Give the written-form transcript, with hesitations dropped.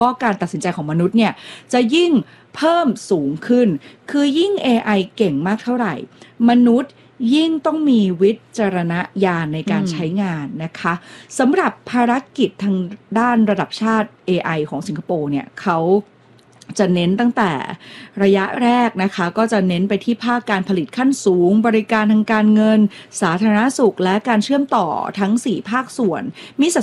ก็การตัดสินใจของมนุษย์เนี่ยจะยิ่งเพิ่มสูงขึ้นคือยิ่ง AI เก่งมากเท่าไหร่มนุษย์ยิ่งต้องมีวิจารณญาณในการใช้งานนะคะสำหรับภารกิจทางด้านระดับชาติ AI ของสิงคโปร์เนี่ยเขาจะเน้นตั้งแต่ระยะแรกนะคะก็จะเน้นไปที่ภาคการผลิตขั้นสูงบริการทางการเงินสาธารณสุขและการเชื่อมต่อทั้ง4ภาคส่วนมี